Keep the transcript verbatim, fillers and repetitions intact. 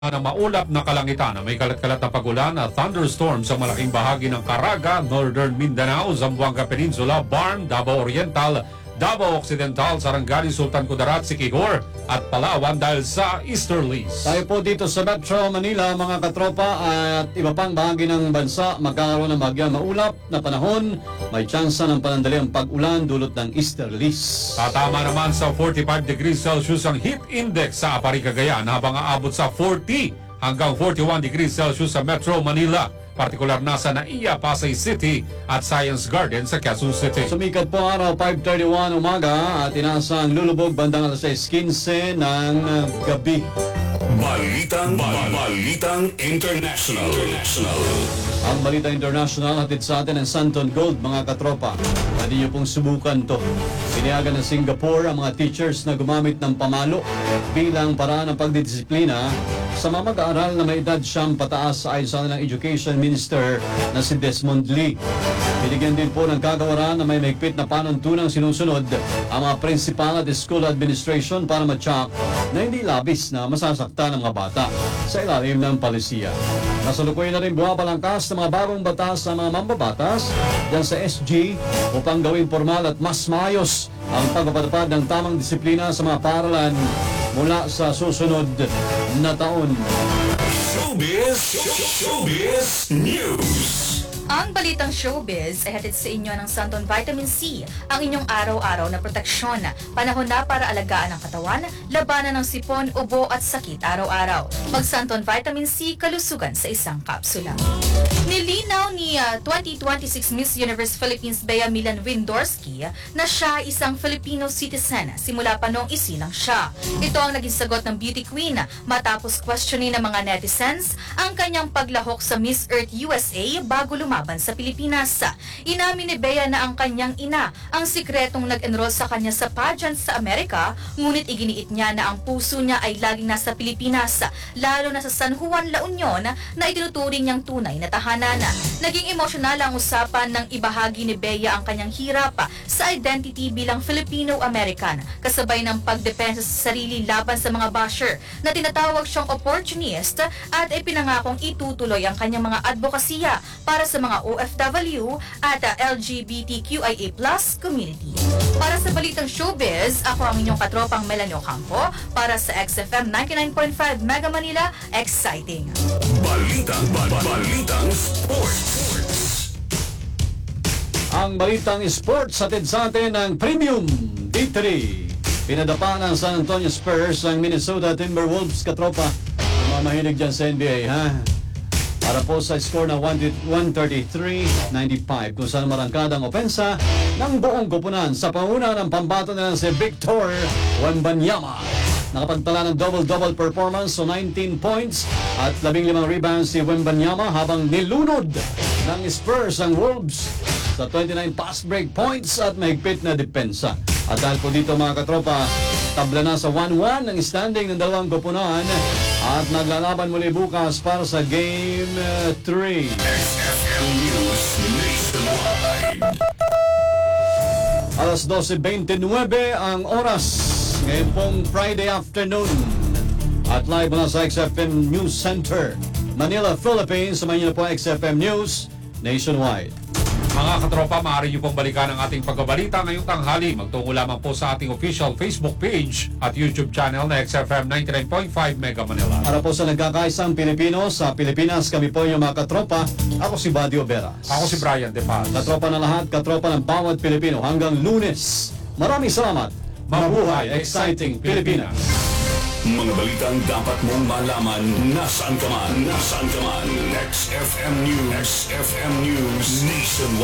ng maulap na kalangitan na may kalat-kalat na pagulan at thunderstorm sa malaking bahagi ng Caraga, Northern Mindanao, Zamboanga Peninsula, Barm, Davao Oriental, Davao Occidental, Sarangani, Sultan Kudarat, Siquijor at Palawan dahil sa easterlies. Tayo po dito sa Metro Manila, mga katropa, at iba pang bahagi ng bansa magkakaroon ng bagyang maulap na panahon. May tsansa ng panandaliang pag-ulan dulot ng easterlies. Tatama naman sa forty-five degrees Celsius ang heat index sa Apari, Cagayan habang aabot sa forty hanggang forty-one degrees Celsius sa Metro Manila. Partikular na sa Naiya, Pasay City at Science Garden sa Quezon City. Sumikat po araw five thirty-one umaga at inaasang lulubog bandang alas sais quince ng uh, gabi. Balitang, Balitang International. International. Ang Balita International hatid sa atin ng Santon Gold, mga katropa. Pwede niyo pong subukan to. Pinayagan ng Singapore ang mga teachers na gumamit ng pamalo bilang paraan ng pagdidisiplina sa mga mag-aaral na may edad siyang pataas ayon sa ng Education Minister na si Desmond Lee. Binigyan din po ng kagawaran na may mahigpit na panuntunang sinusunod ang mga principal at school administration para matyak na hindi labis na masasaktan ng mga bata sa ilalim ng palisiya. Nasalukuyan na rin bumabalangkas ng mga bagong batas sa mga mambabatas dyan sa S G upang gawing formal at mas maayos ang pagpapatupad ng tamang disiplina sa mga paaralan mula sa susunod na taon. Showbiz, Showbiz News. Ang Balitang Showbiz ay hatid sa inyo ng Santon Vitamin C, ang inyong araw-araw na proteksyon. Panahon na para alagaan ang katawan, labanan ng sipon, ubo at sakit araw-araw. Mag Santon Vitamin C, kalusugan sa isang kapsula. Nilinaw ni uh, twenty twenty-six Miss Universe Philippines Bea Milan Windorski na siya isang Filipino citizen simula pa noong isilang siya. Ito ang naging sagot ng beauty queen matapos questionin ng mga netizens ang kanyang paglahok sa Miss Earth U S A bago lumaban sa Pilipinas. Inamin ni Bea na ang kanyang ina ang sikretong nag-enroll sa kanya sa pageant sa Amerika, ngunit iginiit niya na ang puso niya ay laging nasa Pilipinas, lalo na sa San Juan, La Union na itinuturing niyang tunay na tahanan. Naging emosyonal ang usapan ng ibahagi ni Bea ang kanyang hirap sa identity bilang Filipino-American, kasabay ng pagdepensa sa sarili laban sa mga basher na tinatawag siyang opportunist at ipinangakong itutuloy ang kanyang mga advokasya para sa mga O F W at L G B T Q I A plus community. Para sa Balitang Showbiz, ako ang inyong katropang Melanie Ocampo para sa X F M ninety-nine point five Mega Manila, exciting! Balitang, Balitang Sports. Ang Balitang Sports hatid sa atin ng Premium D three. Pinadapa ng San Antonio Spurs ang Minnesota Timberwolves, katropa. Mga mahilig dyan sa N B A, ha? Para po sa score na one thirty-three ninety-five kung saan marangkada ang opensa ng buong kupunan sa panguna ng pambato nila si Victor Wembanyama. Nakapagtala ng double-double performance so nineteen points at labing limang rebounds si Wembanyama habang nilunod ng Spurs ang Wolves sa twenty-nine fast break points at mahigpit na depensa. At dahil po dito, mga katropa, tabla na sa one one ang standing ng dalawang kupunan at naglalaban muli bukas para sa Game three. X F M News Nationwide. Alas twelve twenty-nine ang oras ngayon pong Friday afternoon. At live mula sa X F M News Center, Manila, Philippines. Samayin niyo po X F M News Nationwide. Mga katropa, maaari niyo pong balikan ang ating pagbabalita ngayong tanghali. Magtungo lamang po sa ating official Facebook page at YouTube channel na X F M ninety-nine point five Mega Manila. Para po sa nagkakaisang Pilipino sa Pilipinas, kami po yung mga katropa. Ako si Badio Veras. Ako si Brian De Paz. Katropa na lahat, katropa ng bawat Pilipino hanggang Lunes. Maraming salamat. Mabuhay, exciting Pilipinas. Mga balitang dapat mong malaman nasaan ka man. Nasaan ka man. X F M News. X F M News Nationwide.